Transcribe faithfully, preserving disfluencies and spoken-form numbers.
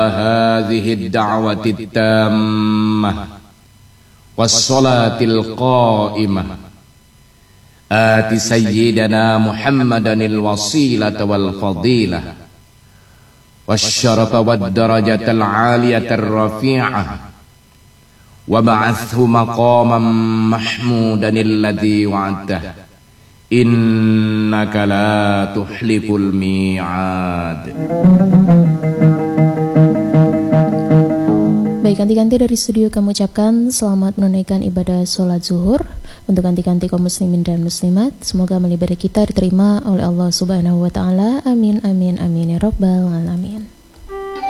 هذه الدعوة التامة والصلاة القائمة آت سيدنا محمدا الوسيلة والفضيلة والشرف والدرجة العالية الرفيعة وبعثه مقاما محمودا الذي وعدته إنك لا تخلف الميعاد. Baik, ganti-ganti dari studio kami ucapkan selamat menunaikan ibadah sholat zuhur untuk ganti-ganti kaum muslimin dan muslimat. Semoga amal ibadah kita diterima oleh Allah Subhanahu wa taala. Amin amin amin ya rabbal alamin.